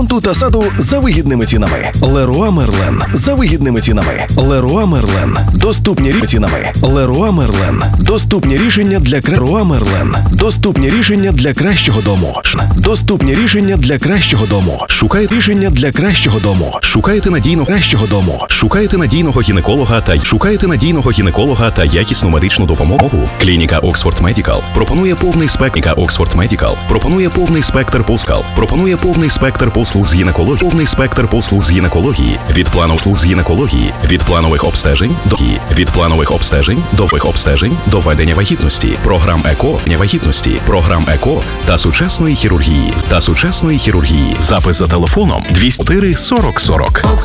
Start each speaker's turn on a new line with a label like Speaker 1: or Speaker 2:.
Speaker 1: Та саду за вигідними цінами. Леруа Мерлен за вигідними цінами. Леруа Мерлен. Доступні цінами. Леруа Мерлен. Доступні рішення для Леруа Мерлен. Доступні рішення для кращого дому. Доступні рішення для кращого дому. Шукаєте рішення для кращого дому. Шукаєте надійного кращого дому. Шукаєте надійного гінеколога та якісну медичну допомогу. Клініка Oxford Medical пропонує повний спектр послуг з гінекології, від планових обстежень до ведення вагітності, програм ЕКО та сучасної хірургії. Запис за телефоном 204 40 40.